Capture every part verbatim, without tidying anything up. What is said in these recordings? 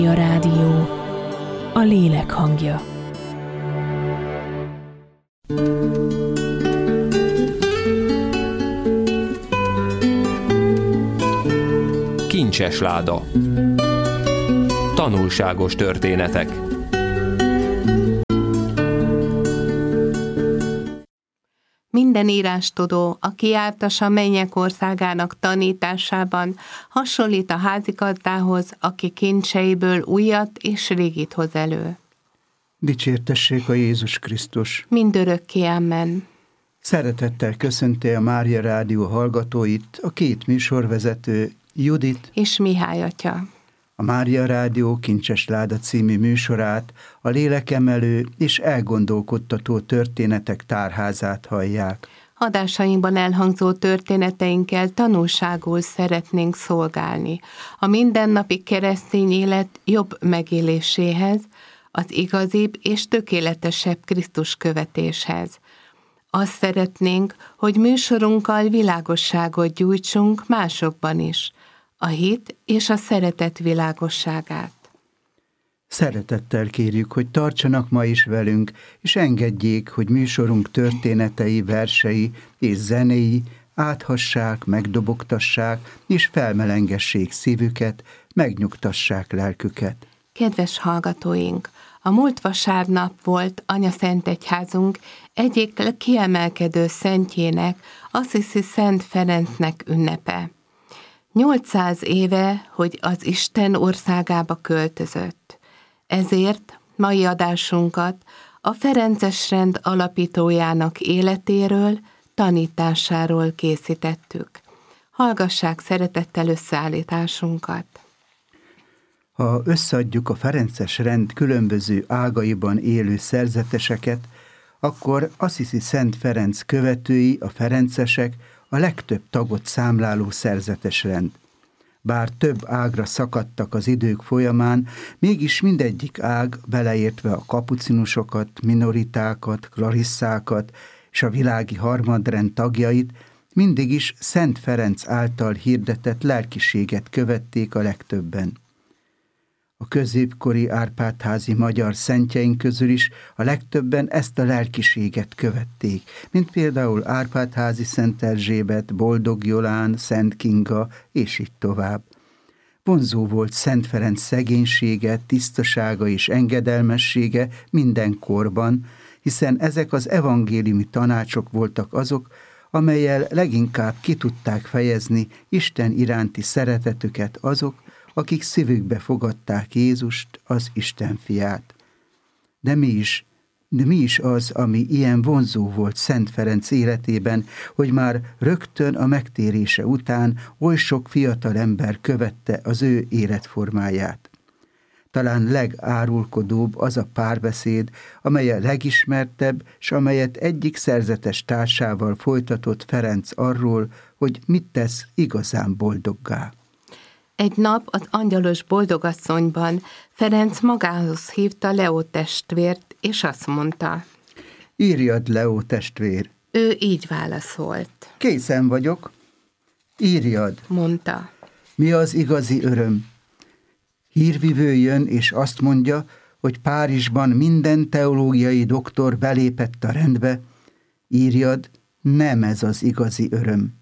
A rádió, a lélek hangja. Kincses láda. Tanulságos történetek. Minden írástudó, aki jártas a mennyek országának tanításában, hasonlít a házigazdához, aki kincseiből újat és régit hoz elő. Dicsértessék a Jézus Krisztus! Mindörökké, amen. Szeretettel köszönti a Mária Rádió hallgatóit a két műsorvezető, Judit és Mihály atya. A Mária Rádió Kincses Láda című műsorát, a lélekemelő és elgondolkodtató történetek tárházát hallják. Adásainkban elhangzó történeteinkkel tanulságul szeretnénk szolgálni a mindennapi keresztény élet jobb megéléséhez, az igazibb és tökéletesebb Krisztus követéshez. Azt szeretnénk, hogy műsorunkkal világosságot gyújtsunk másokban is, a hit és a szeretet világosságát. Szeretettel kérjük, hogy tartsanak ma is velünk, és engedjék, hogy műsorunk történetei, versei és zenéi áthassák, megdobogtassák, és felmelengessék szívüket, megnyugtassák lelküket. Kedves hallgatóink! A múlt vasárnap volt Anyaszentegyházunk egyik kiemelkedő szentjének, Assisi Szent Ferencnek ünnepe. nyolcszáz éve, hogy az Isten országába költözött. Ezért mai adásunkat a Ferences rend alapítójának életéről, tanításáról készítettük. Hallgassák szeretettel összeállításunkat. Ha összeadjuk a Ferences rend különböző ágaiban élő szerzeteseket, akkor Assisi Szent Ferenc követői, a ferencesek, a legtöbb tagot számláló szerzetes rend. Bár több ágra szakadtak az idők folyamán, mégis mindegyik ág, beleértve a kapucinusokat, minoritákat, klarisszákat és a világi harmadrend tagjait, mindig is Szent Ferenc által hirdetett lelkiséget követték a legtöbben. A középkori Árpád-házi magyar szentjeink közül is a legtöbben ezt a lelkiséget követték, mint például Árpád-házi Szent Erzsébet, Boldog Jolán, Szent Kinga, és így tovább. Vonzó volt Szent Ferenc szegénysége, tisztasága és engedelmessége minden korban, hiszen ezek az evangéliumi tanácsok voltak azok, amellyel leginkább ki tudták fejezni Isten iránti szeretetüket azok, akik szívükbe fogadták Jézust, az Isten fiát. De mi is, de mi is az, ami ilyen vonzó volt Szent Ferenc életében, hogy már rögtön a megtérése után oly sok fiatal ember követte az ő életformáját? Talán legárulkodóbb az a párbeszéd, amely a legismertebb, s amelyet egyik szerzetes társával folytatott Ferenc arról, hogy mit tesz igazán boldoggá. Egy nap az Angyalos Boldogasszonyban Ferenc magához hívta Leó testvért, és azt mondta: Írjad, Leó testvér. Ő így válaszolt: Készen vagyok. Írjad, mondta. Mi az igazi öröm? Hírvivő jön, és azt mondja, hogy Párizsban minden teológiai doktor belépett a rendbe. Írjad, nem ez az igazi öröm.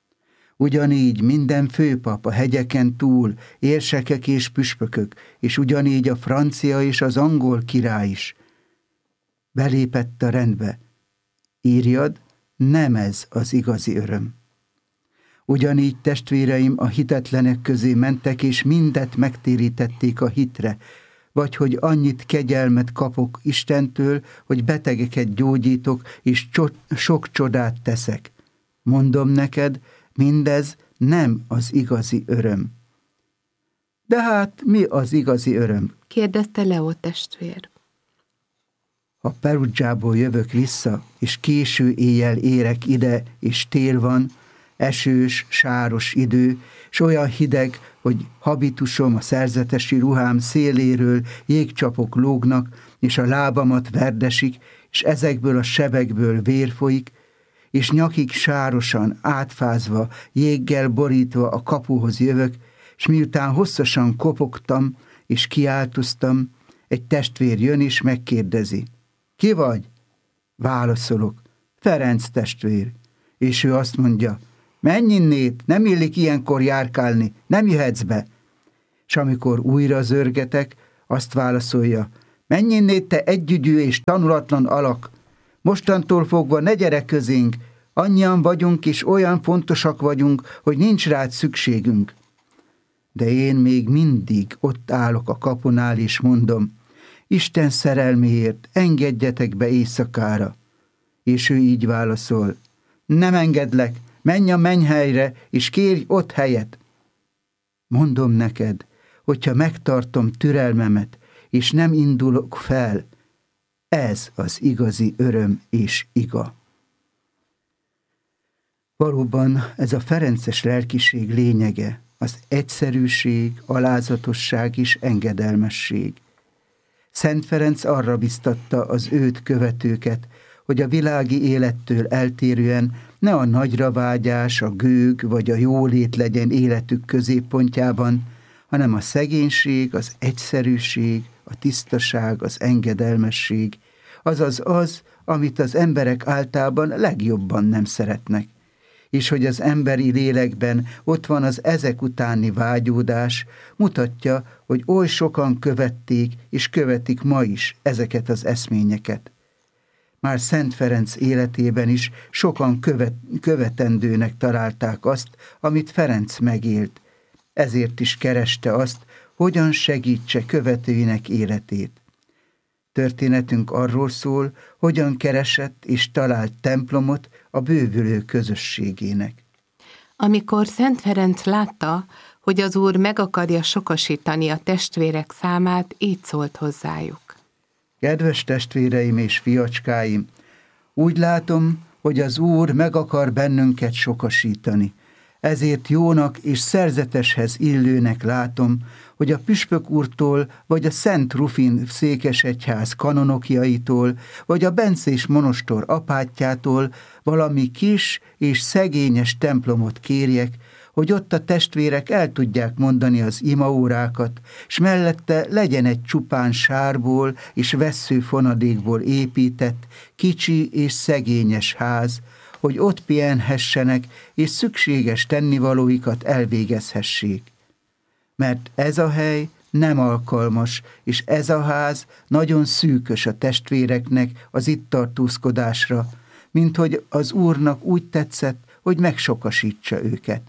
Ugyanígy minden főpap a hegyeken túl, érsekek és püspökök, és ugyanígy a francia és az angol király is belépett a rendbe. Írjad, nem ez az igazi öröm. Ugyanígy testvéreim a hitetlenek közé mentek, és mindet megtérítették a hitre, vagy hogy annyit kegyelmet kapok Istentől, hogy betegeket gyógyítok, és cso- sok csodát teszek. Mondom neked, mindez nem az igazi öröm. De hát mi az igazi öröm? Kérdezte Leó testvér. Ha Perugiából jövök vissza, és késő éjjel érek ide, és tél van, esős, sáros idő, s olyan hideg, hogy habitusom, a szerzetesi ruhám széléről jégcsapok lógnak, és a lábamat verdesik, és ezekből a sebekből vér folyik, és nyakig sárosan, átfázva, jéggel borítva a kapuhoz jövök, és miután hosszasan kopogtam, és kiáltoztam, egy testvér jön és megkérdezi. Ki vagy? Válaszolok. Ferenc testvér. És ő azt mondja, menj innét, nem illik ilyenkor járkálni, nem jöhetsz be. És amikor újra zörgetek, azt válaszolja, menj innét, te együgyű és tanulatlan alak, mostantól fogva ne gyere közénk, annyian vagyunk és olyan fontosak vagyunk, hogy nincs rád szükségünk. De én még mindig ott állok a kapunál és mondom, Isten szerelméért engedjetek be éjszakára. És ő így válaszol, nem engedlek, menj a mennyhelyre, és kérj ott helyet. Mondom neked, hogyha megtartom türelmemet, és nem indulok fel, ez az igazi öröm és iga. Valóban ez a ferences lelkiség lényege, az egyszerűség, alázatosság és engedelmesség. Szent Ferenc arra biztatta az őt követőket, hogy a világi élettől eltérően ne a nagyra vágyás, a gőg vagy a jólét legyen életük középpontjában, hanem a szegénység, az egyszerűség, a tisztaság, az engedelmesség, azaz az, amit az emberek általában legjobban nem szeretnek, és hogy az emberi lélekben ott van az ezek utáni vágyódás, mutatja, hogy oly sokan követték és követik ma is ezeket az eszményeket. Már Szent Ferenc életében is sokan követ, követendőnek találták azt, amit Ferenc megélt. Ezért is kereste azt, hogyan segítse követőinek életét. Történetünk arról szól, hogyan keresett és talált templomot a bővülő közösségének. Amikor Szent Ferenc látta, hogy az Úr meg akarja sokasítani a testvérek számát, így szólt hozzájuk. Kedves testvéreim és fiacskáim, úgy látom, hogy az Úr meg akar bennünket sokasítani. Ezért jónak és szerzeteshez illőnek látom, hogy a püspök úrtól, vagy a Szent Rufin székesegyház kanonokjaitól, vagy a bencés monostor apátjától valami kis és szegényes templomot kérjek, hogy ott a testvérek el tudják mondani az imaórákat, s mellette legyen egy csupán sárból és vesszőfonadékból épített, kicsi és szegényes ház, hogy ott pihenhessenek, és szükséges tennivalóikat elvégezhessék. Mert ez a hely nem alkalmas, és ez a ház nagyon szűkös a testvéreknek az itt tartózkodásra, mint hogy az Úrnak úgy tetszett, hogy megsokasítsa őket.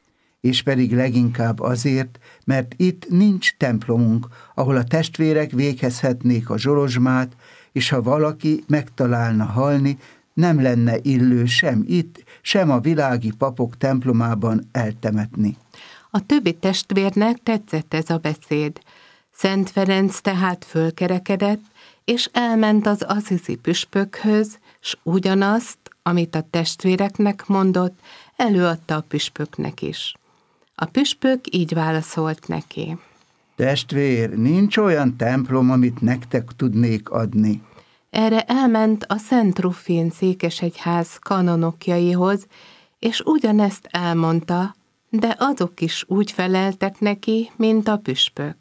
És pedig leginkább azért, mert itt nincs templomunk, ahol a testvérek végezhetnék a zsolozsmát, és ha valaki megtalálna halni, nem lenne illő sem itt, sem a világi papok templomában eltemetni. A többi testvérnek tetszett ez a beszéd. Szent Ferenc tehát fölkerekedett, és elment az assisi püspökhöz, s ugyanazt, amit a testvéreknek mondott, előadta a püspöknek is. A püspök így válaszolt neki. Testvér, nincs olyan templom, amit nektek tudnék adni. Erre elment a Szent Rufin székesegyház kanonokjaihoz, és ugyanezt elmondta, de azok is úgy feleltek neki, mint a püspök.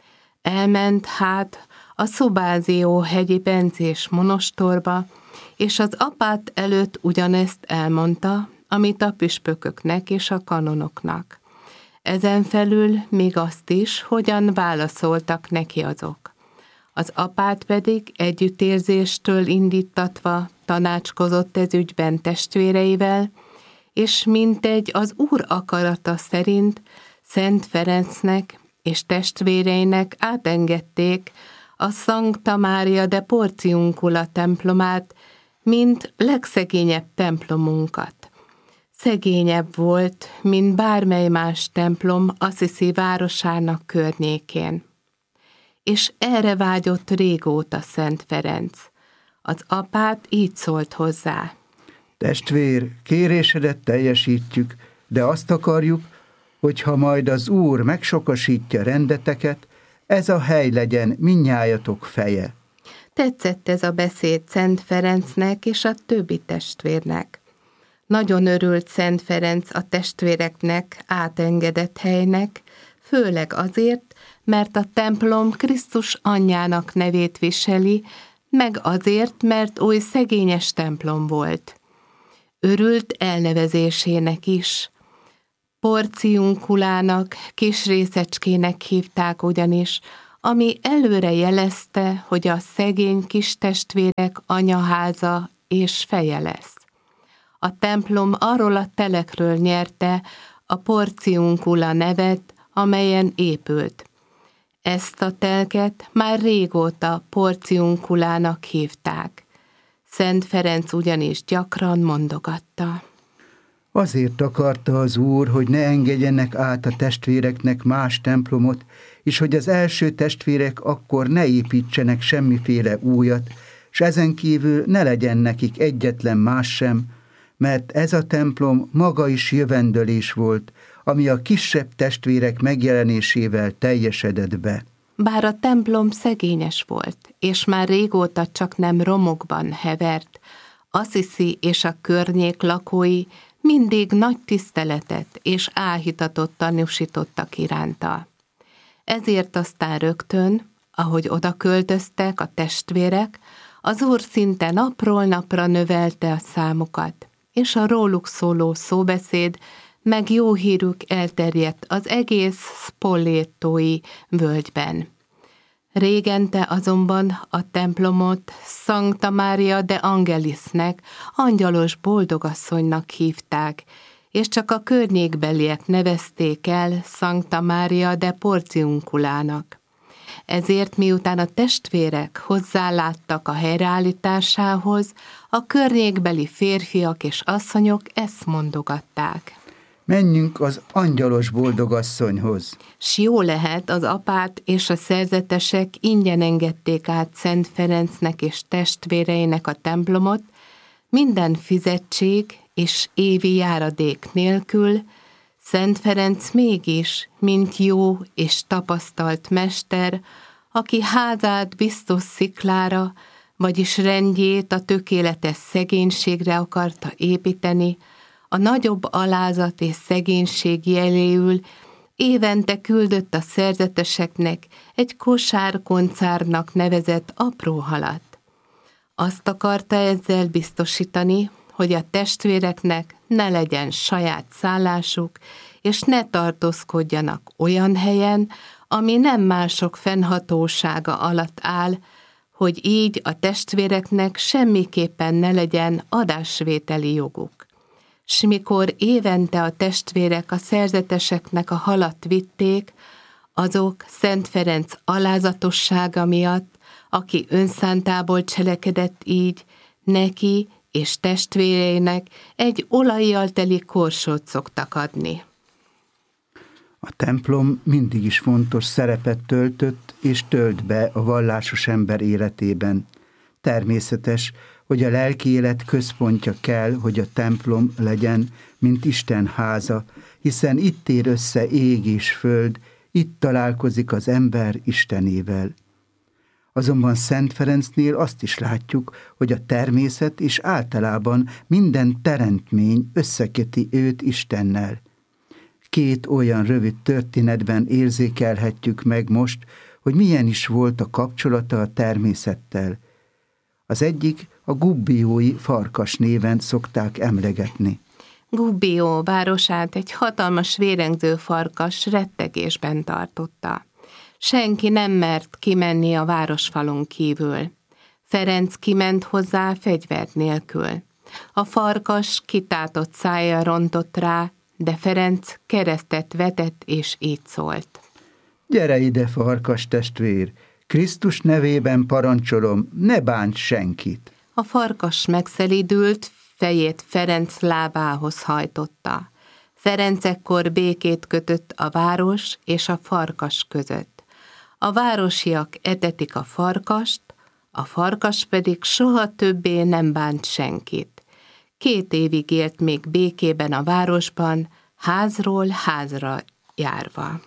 Elment hát a Szobázió hegyi bencés monostorba, és az apát előtt ugyanezt elmondta, amit a püspököknek és a kanonoknak. Ezen felül még azt is, hogyan válaszoltak neki azok. Az apát pedig együttérzéstől indítatva tanácskozott ez ügyben testvéreivel, és mintegy az Úr akarata szerint Szent Ferencnek és testvéreinek átengedték a Sancta Maria de Porciuncula templomát, mint legszegényebb templomunkat. Szegényebb volt, mint bármely más templom Assisi városának környékén. És erre vágyott régóta Szent Ferenc. Az apát így szólt hozzá. Testvér, kérésedet teljesítjük, de azt akarjuk, hogyha majd az Úr megsokasítja rendeteket, ez a hely legyen mindnyájatok feje. Tetszett ez a beszéd Szent Ferencnek és a többi testvérnek. Nagyon örült Szent Ferenc a testvéreknek átengedett helynek, főleg azért, mert a templom Krisztus anyjának nevét viseli, meg azért, mert oly szegényes templom volt. Örült elnevezésének is. Porciunkulának, kis részecskének hívták ugyanis, ami előre jelezte, hogy a szegény kis testvérek anyaháza és feje lesz. A templom arról a telekről nyerte a porciunkula nevet, amelyen épült. Ezt a telket már régóta porciunkulának hívták. Szent Ferenc ugyanis gyakran mondogatta. Azért akarta az Úr, hogy ne engedjenek át a testvéreknek más templomot, és hogy az első testvérek akkor ne építsenek semmiféle újat, s ezen kívül ne legyen nekik egyetlen más sem, mert ez a templom maga is jövendőlés volt, ami a kisebb testvérek megjelenésével teljesedett be. Bár a templom szegényes volt, és már régóta csak nem romokban hevert, Assisi és a környék lakói mindig nagy tiszteletet és áhítatot tanúsítottak iránta. Ezért aztán rögtön, ahogy oda költöztek a testvérek, az Úr szinte napról napra növelte a számukat, és a róluk szóló szóbeszéd meg jó hírük elterjedt az egész Spoletói völgyben. Régente azonban a templomot Sancta Maria de Angelisnek, angyalos boldogasszonynak hívták, és csak a környékbeliek nevezték el Sancta Maria de Porciunkulának. Ezért miután a testvérek hozzáláttak a helyreállításához, a környékbeli férfiak és asszonyok ezt mondogatták. Menjünk az angyalos boldogasszonyhoz. S jó lehet, az apát és a szerzetesek ingyen engedték át Szent Ferencnek és testvéreinek a templomot, minden fizetség és évi járadék nélkül. Szent Ferenc mégis, mint jó és tapasztalt mester, aki házát biztos sziklára, vagyis rendjét a tökéletes szegénységre akarta építeni, a nagyobb alázat és szegénység jeléül évente küldött a szerzeteseknek egy kosárkoncárnak nevezett apró halat. Azt akarta ezzel biztosítani, hogy a testvéreknek ne legyen saját szállásuk, és ne tartózkodjanak olyan helyen, ami nem mások fennhatósága alatt áll, hogy így a testvéreknek semmiképpen ne legyen adásvételi joguk. S mikor évente a testvérek a szerzeteseknek a halat vitték, azok Szent Ferenc alázatossága miatt, aki önszántából cselekedett így, neki és testvéreinek egy olajjal teli korsót szoktak adni. A templom mindig is fontos szerepet töltött és tölt be a vallásos ember életében. Természetes, hogy a lelki élet központja kell, hogy a templom legyen, mint Isten háza, hiszen itt ér össze ég és föld, itt találkozik az ember Istenével. Azonban Szent Ferencnél azt is látjuk, hogy a természet és általában minden teremtmény összeköti őt Istennel. Két olyan rövid történetben érzékelhetjük meg most, hogy milyen is volt a kapcsolata a természettel. Az egyik a Gubbiói farkas néven szokták emlegetni. Gubbio városát egy hatalmas vérengző farkas rettegésben tartotta. Senki nem mert kimenni a városfalon kívül. Ferenc kiment hozzá fegyvert nélkül. A farkas kitátott szájjal rontott rá, de Ferenc keresztet vetett és így szólt. Gyere ide, farkas testvér! Krisztus nevében parancsolom, ne bánts senkit! A farkas megszelídült, fejét Ferenc lábához hajtotta. Ferenc ekkor békét kötött a város és a farkas között. A városiak etetik a farkast, a farkas pedig soha többé nem bánt senkit. Két évig élt még békében a városban, házról házra járva.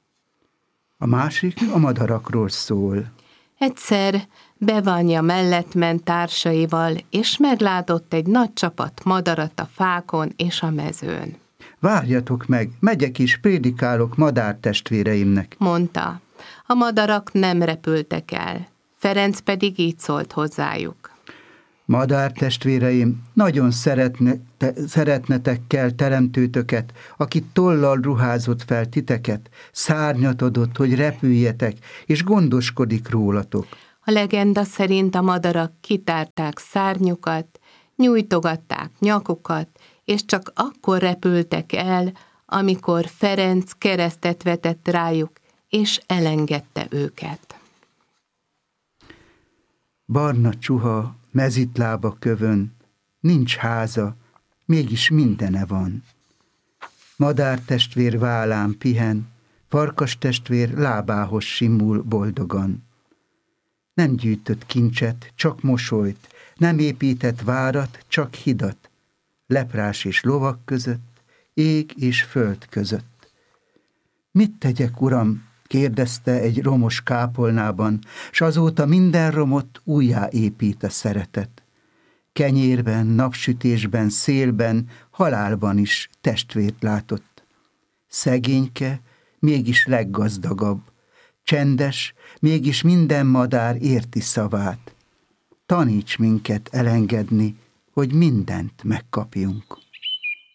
A másik a madarakról szól. Egyszer Bevanya mellett ment társaival, és meglátott egy nagy csapat madarat a fákon és a mezőn. Várjatok meg, megyek is, prédikálok madártestvéreimnek, mondta. A madarak nem repültek el. Ferenc pedig így szólt hozzájuk. Madártestvéreim, nagyon szeretne, te, szeretnetek kell teremtőtöket, aki tollal ruházott fel titeket, szárnyat adott, hogy repüljetek, és gondoskodik rólatok. A legenda szerint a madarak kitárták szárnyukat, nyújtogatták nyakukat, és csak akkor repültek el, amikor Ferenc keresztet vetett rájuk, és elengedte őket. Barna csuha, mezitlába kövön, nincs háza, mégis mindene van. Madártestvér vállán pihen, farkastestvér lábához simul boldogan. Nem gyűjtött kincset, csak mosolyt, nem épített várat, csak hidat, leprás és lovak között, ég és föld között. Mit tegyek, uram? Kérdezte egy romos kápolnában, s azóta minden romot újjáépít a szeretet. Kenyérben, napsütésben, szélben, halálban is testvért látott. Szegényke, mégis leggazdagabb, csendes, mégis minden madár érti szavát. Taníts minket elengedni, hogy mindent megkapjunk.